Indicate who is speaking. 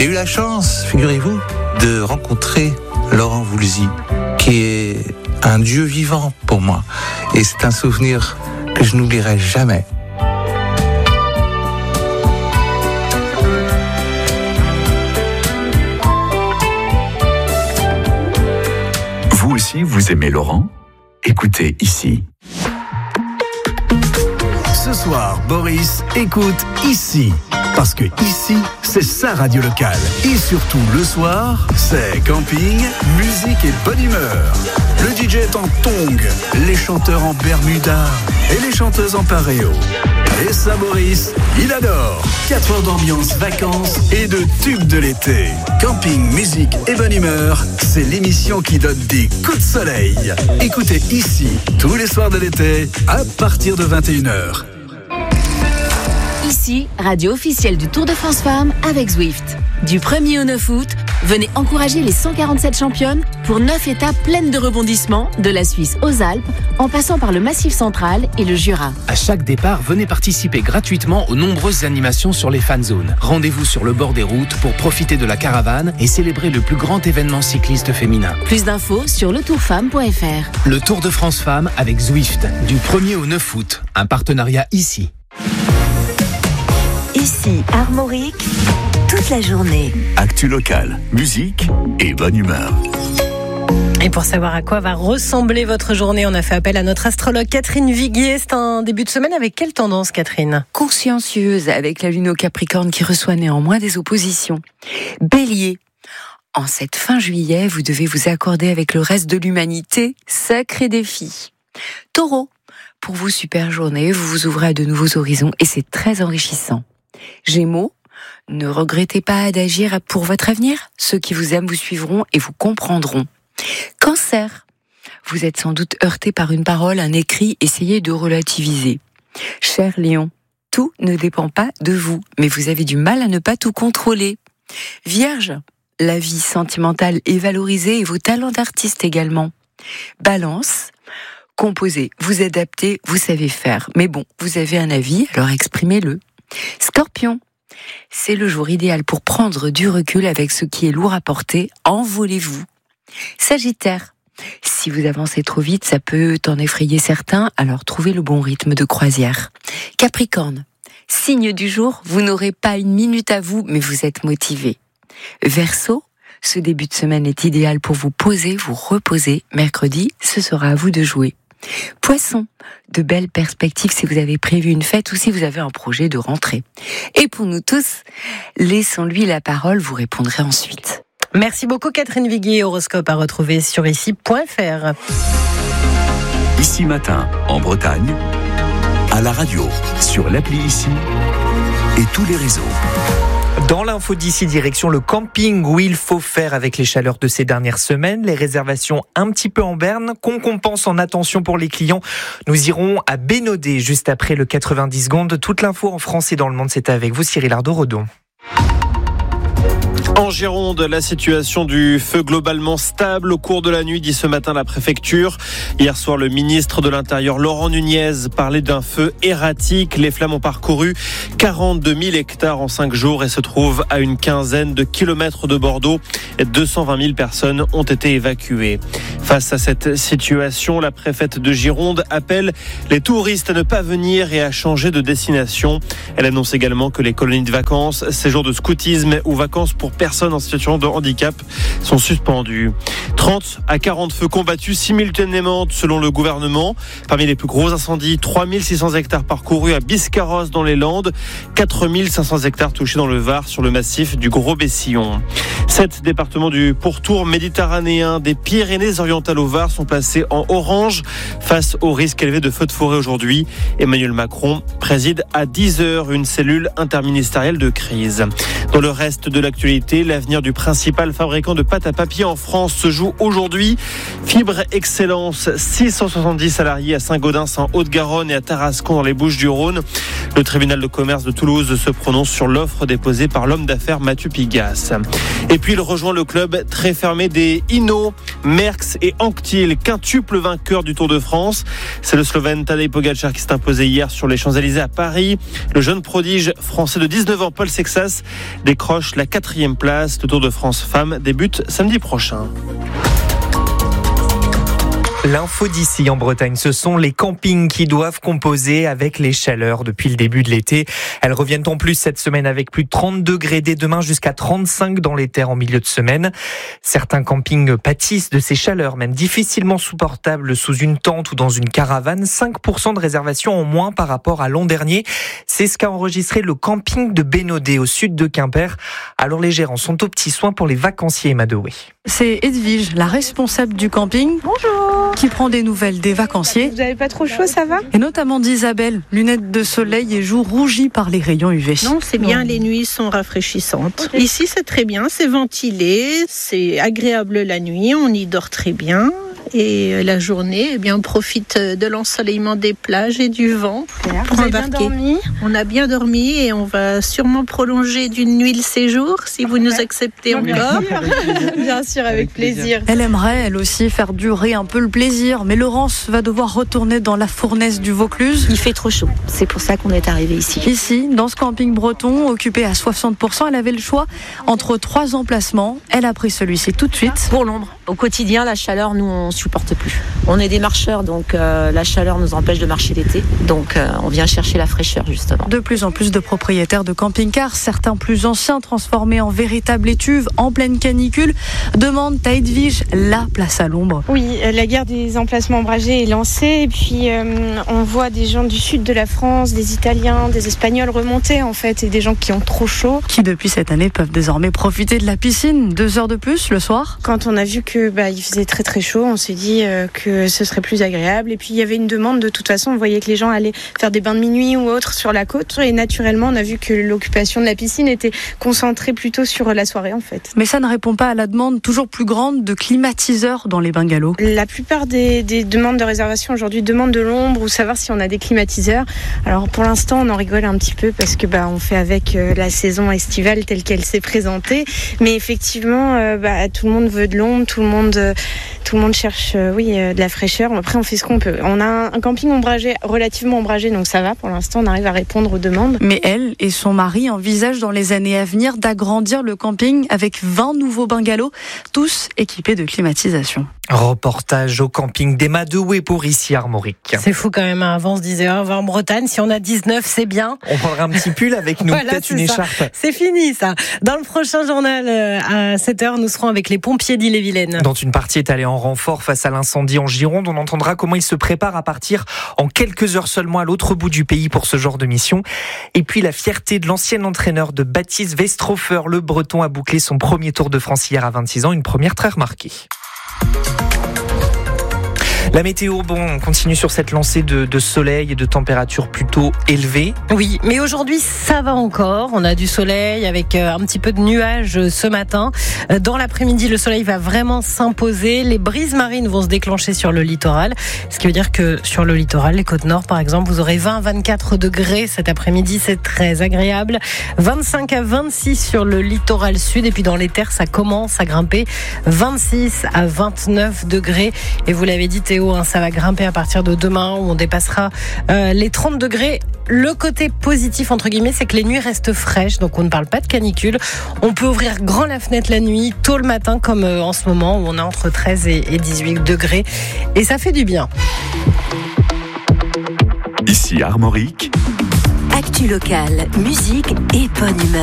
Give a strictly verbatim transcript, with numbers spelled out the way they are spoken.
Speaker 1: J'ai eu la chance, figurez-vous, de rencontrer Laurent Voulzy, qui est un dieu vivant pour moi. Et c'est un souvenir que je n'oublierai jamais.
Speaker 2: Vous aussi, vous aimez Laurent ? Écoutez ici. Ce soir, Boris écoute ici. Parce que ici, c'est sa radio locale. Et surtout, le soir, c'est camping, musique et bonne humeur. Le D J est en tongs, les chanteurs en bermuda et les chanteuses en paréo. Et ça, Boris, il adore. quatre heures d'ambiance, vacances et de tubes de l'été. Camping, musique et bonne humeur, c'est l'émission qui donne des coups de soleil. Écoutez ici, tous les soirs de l'été, à partir de vingt et une heures.
Speaker 3: Ici, radio officielle du Tour de France Femmes avec Zwift. Du premier au neuf août, venez encourager les cent quarante-sept championnes pour neuf étapes pleines de rebondissements, de la Suisse aux Alpes, en passant par le Massif central et le Jura.
Speaker 4: À chaque départ, venez participer gratuitement aux nombreuses animations sur les fan zones. Rendez-vous sur le bord des routes pour profiter de la caravane et célébrer le plus grand événement cycliste féminin.
Speaker 3: Plus d'infos sur le tour femme point f r.
Speaker 4: Le Tour de France Femmes avec Zwift, du premier au neuf août. Un partenariat ici.
Speaker 5: Ici, Armorique, toute la journée.
Speaker 2: Actu locale, musique et bonne humeur.
Speaker 6: Et pour savoir à quoi va ressembler votre journée, on a fait appel à notre astrologue Catherine Viguier. C'est un début de semaine avec quelle tendance, Catherine ?
Speaker 7: Consciencieuse, avec la lune au Capricorne qui reçoit néanmoins des oppositions. Bélier. En cette fin juillet, vous devez vous accorder avec le reste de l'humanité. Sacré défi. Taureau. Pour vous, super journée, vous vous ouvrez à de nouveaux horizons et c'est très enrichissant. Gémeaux, ne regrettez pas d'agir pour votre avenir. Ceux qui vous aiment vous suivront et vous comprendront. Cancer, vous êtes sans doute heurté par une parole, un écrit, essayez de relativiser. Cher Lion, tout ne dépend pas de vous, mais vous avez du mal à ne pas tout contrôler. Vierge, la vie sentimentale est valorisée et vos talents d'artiste également. Balance, composez, vous adaptez, vous savez faire. Mais bon, vous avez un avis, alors exprimez-le. Scorpion, c'est le jour idéal pour prendre du recul avec ce qui est lourd à porter, envolez-vous. Sagittaire, si vous avancez trop vite, ça peut en effrayer certains, alors trouvez le bon rythme de croisière. Capricorne, signe du jour, vous n'aurez pas une minute à vous, mais vous êtes motivé. Verseau, ce début de semaine est idéal pour vous poser, vous reposer. Mercredi, ce sera à vous de jouer. Poisson, de belles perspectives si vous avez prévu une fête ou si vous avez un projet de rentrée. Et pour nous tous, laissons-lui la parole, vous répondrez ensuite.
Speaker 6: Merci beaucoup Catherine Viguier, horoscope à retrouver sur ici point f r.
Speaker 2: Ici matin, en Bretagne, à la radio, sur l'appli Ici et tous les réseaux.
Speaker 8: Dans l'info d'ici, direction le camping où il faut faire avec les chaleurs de ces dernières semaines. Les réservations un petit peu en berne, qu'on compense en attention pour les clients. Nous irons à Bénodet juste après le quatre-vingt-dix secondes. Toute l'info en France et dans le monde, c'est avec vous Cyril Ardo-Redon.
Speaker 9: En Gironde, la situation du feu globalement stable au cours de la nuit, dit ce matin la préfecture. Hier soir, le ministre de l'Intérieur, Laurent Nunez, parlait d'un feu erratique. Les flammes ont parcouru quarante-deux mille hectares en cinq jours et se trouvent à une quinzaine de kilomètres de Bordeaux. deux cent vingt mille personnes ont été évacuées. Face à cette situation, la préfète de Gironde appelle les touristes à ne pas venir et à changer de destination. Elle annonce également que les colonies de vacances, séjours de scoutisme ou vacances pour personnes en situation de handicap sont suspendues. trente à quarante feux combattus simultanément selon le gouvernement. Parmi les plus gros incendies, trois mille six cents hectares parcourus à Biscarrosse dans les Landes, quatre mille cinq cents hectares touchés dans le Var sur le massif du Gros-Bessillon. Sept départements du pourtour méditerranéen des Pyrénées-Orientales au Var sont placés en orange face au risque élevé de feux de forêt aujourd'hui. Emmanuel Macron préside à dix heures une cellule interministérielle de crise. Dans le reste de l'actualité, l'avenir du principal fabricant de pâte à papier en France se joue aujourd'hui. Fibre Excellence, six cent soixante-dix salariés à Saint-Gaudens en Haute-Garonne et à Tarascon dans les Bouches-du-Rhône. Le tribunal de commerce de Toulouse se prononce sur l'offre déposée par l'homme d'affaires Mathieu Pigas. Et puis il rejoint le club très fermé des Hinault, Merckx et Anquetil, quintuple vainqueur du Tour de France. C'est le Slovène Tadej Pogačar qui s'est imposé hier sur les Champs-Élysées à Paris. Le jeune prodige français de dix-neuf ans, Paul Sexas, décroche la quatrième place place. Le Tour de France Femmes débute samedi prochain.
Speaker 8: L'info d'ici en Bretagne, ce sont les campings qui doivent composer avec les chaleurs depuis le début de l'été. Elles reviennent en plus cette semaine avec plus de trente degrés dès demain jusqu'à trente-cinq dans les terres en milieu de semaine. Certains campings pâtissent de ces chaleurs, même difficilement supportables sous une tente ou dans une caravane. cinq pour cent de réservations en moins par rapport à l'an dernier. C'est ce qu'a enregistré le camping de Bénodet au sud de Quimper. Alors les gérants sont aux petits soins pour les vacanciers, Emma Doué.
Speaker 10: C'est Edwige, la responsable du camping.
Speaker 11: Bonjour.
Speaker 10: Qui prend des nouvelles des vacanciers.
Speaker 11: Vous n'avez pas trop chaud, ça va?
Speaker 10: Et notamment d'Isabelle, lunettes de soleil et joues rougies par les rayons U V.
Speaker 12: Non, c'est bien, les nuits sont rafraîchissantes. Okay. Ici, c'est très bien, c'est ventilé, c'est agréable la nuit, on y dort très bien. Et la journée, eh bien, on profite de l'ensoleillement des plages et du vent pour
Speaker 11: Vous
Speaker 12: embarquer.
Speaker 11: Avez bien dormi?
Speaker 12: On a bien dormi et on va sûrement prolonger d'une nuit le séjour si vous nous acceptez
Speaker 11: bien
Speaker 12: encore.
Speaker 11: Sûr. Bien sûr, avec, avec plaisir. plaisir.
Speaker 10: Elle aimerait, elle aussi, faire durer un peu le plaisir, mais Laurence va devoir retourner dans la fournaise du Vaucluse.
Speaker 13: Il fait trop chaud, c'est pour ça qu'on est arrivé ici.
Speaker 10: Ici, dans ce camping breton, occupé à soixante pour cent, elle avait le choix entre trois emplacements. Elle a pris celui-ci tout de suite.
Speaker 13: Pour l'ombre. Au quotidien, la chaleur, nous, on supporte plus. On est des marcheurs, donc euh, la chaleur nous empêche de marcher l'été. Donc euh, on vient chercher la fraîcheur, justement.
Speaker 10: De plus en plus de propriétaires de camping-cars, certains plus anciens, transformés en véritables étuves en pleine canicule, demandent à Edwige la place à l'ombre.
Speaker 11: Oui, la guerre des emplacements ombragés est lancée. Et puis euh, on voit des gens du sud de la France, des Italiens, des Espagnols remonter, en fait, et des gens qui ont trop chaud.
Speaker 10: Qui, depuis cette année, peuvent désormais profiter de la piscine deux heures de plus le soir.
Speaker 11: Quand on a vu que bah, il faisait très très chaud, on s'est dit euh, que ce serait plus agréable. Et puis il y avait une demande, de toute façon, on voyait que les gens allaient faire des bains de minuit ou autres sur la côte. Et naturellement, on a vu que l'occupation de la piscine était concentrée plutôt sur la soirée, en fait.
Speaker 10: Mais ça ne répond pas à la demande toujours plus grande de climatiseurs dans les bungalows.
Speaker 11: La plupart des, des demandes de réservation aujourd'hui demandent de l'ombre ou savoir si on a des climatiseurs. Alors pour l'instant, on en rigole un petit peu parce que bah, on fait avec euh, la saison estivale telle qu'elle s'est présentée. Mais effectivement, euh, bah, tout le monde veut de l'ombre, tout le monde, euh, tout le monde cherche euh, oui, euh, de la fraîcheur. Après, on fait ce qu'on peut. On a un, un camping ombragé, relativement ombragé, donc ça va. Pour l'instant, on arrive à répondre aux demandes.
Speaker 10: Mais elle et son mari envisagent dans les années à venir d'agrandir le camping avec vingt nouveaux bungalows, tous équipés de climatisation.
Speaker 8: Reportage au camping d'Emma Doué pour ici Armorique.
Speaker 6: C'est fou quand même, avant on se disait oh, on va en Bretagne, si on a dix-neuf c'est bien.
Speaker 8: On prendra un petit pull avec nous, voilà, peut-être une
Speaker 6: ça.
Speaker 8: écharpe.
Speaker 6: C'est fini ça. Dans le prochain journal à sept heures, nous serons avec les pompiers d'Ille-et-Vilaine.
Speaker 8: Dont une partie est allée en renfort face à l'incendie en Gironde. On entendra comment ils se préparent à partir en quelques heures seulement à l'autre bout du pays pour ce genre de mission. Et puis la fierté de l'ancien entraîneur de Baptiste Westrofer, le Breton a bouclé son premier Tour de France hier à vingt-six ans, une première très remarquée. La météo, bon, on continue sur cette lancée de, de soleil et de températures plutôt élevées.
Speaker 6: Oui, mais aujourd'hui, ça va encore. On a du soleil avec un petit peu de nuages ce matin. Dans l'après-midi, le soleil va vraiment s'imposer. Les brises marines vont se déclencher sur le littoral. Ce qui veut dire que sur le littoral, les Côtes-Nord, par exemple, vous aurez vingt à vingt-quatre degrés cet après-midi. C'est très agréable. vingt-cinq à vingt-six sur le littoral sud. Et puis dans les terres, ça commence à grimper. vingt-six à vingt-neuf degrés. Et vous l'avez dit, Théo, ça va grimper à partir de demain où on dépassera euh, les trente degrés. Le côté positif, entre guillemets, c'est que les nuits restent fraîches, donc on ne parle pas de canicule. On peut ouvrir grand la fenêtre la nuit, tôt le matin, comme euh, en ce moment où on a entre treize et dix-huit degrés. Et ça fait du bien.
Speaker 2: Ici Armorique.
Speaker 5: Actu locale, musique et bonne humeur.